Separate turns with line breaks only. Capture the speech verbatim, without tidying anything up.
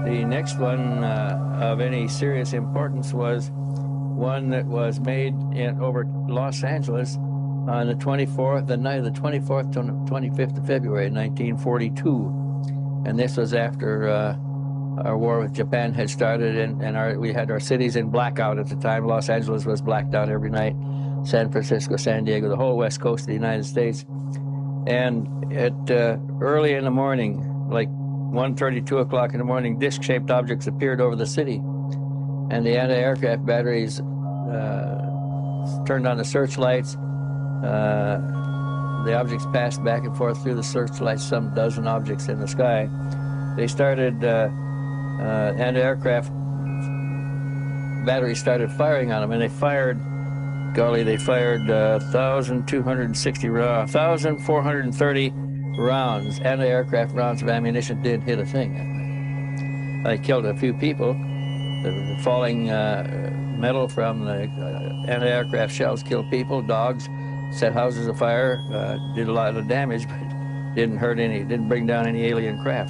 The next one uh, of any serious importance was one that was made in over Los Angeles on the twenty-fourth, the night of the twenty-fourth to twenty-fifth of February, nineteen forty-two. And this was after uh, our war with Japan had started, and, and our, we had our cities in blackout at the time. Los Angeles was blacked out every night. San Francisco, San Diego, the whole west coast of the United States. And at uh, early in the morning, like one thirty, two o'clock in the morning, disc-shaped objects appeared over the city. And the anti-aircraft batteries uh, turned on the searchlights. Uh, the objects passed back and forth through the searchlights, some dozen objects in the sky. They started, uh, uh, anti-aircraft batteries started firing on them, and they fired, golly, they fired uh, one thousand two hundred sixty, uh, one thousand four hundred thirty rounds, anti-aircraft rounds of ammunition. Didn't hit a thing. They killed a few people. The falling uh, metal from the uh, anti-aircraft shells killed people, dogs, set houses afire, uh, did a lot of damage, but didn't hurt any, didn't bring down any alien craft.